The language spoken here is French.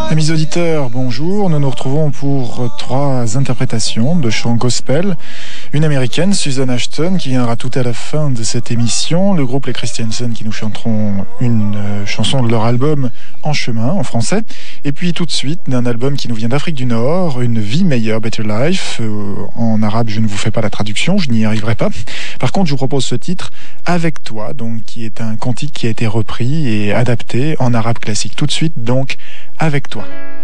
Amis auditeurs, bonjour. Nous nous retrouvons pour 3 interprétations de chants gospel. Une américaine, Susan Ashton, qui viendra tout à la fin de cette émission. Le groupe Les Christiansen qui nous chanteront une chanson de leur album En chemin, en français. Et puis tout de suite, d'un album qui nous vient d'Afrique du Nord, Une vie meilleure, Better Life. En arabe, je ne vous fais pas la traduction, je n'y arriverai pas. Par contre, je vous propose ce titre, Avec toi, donc, qui est un cantique qui a été repris et adapté en arabe classique. Tout de suite, donc, Avec toi.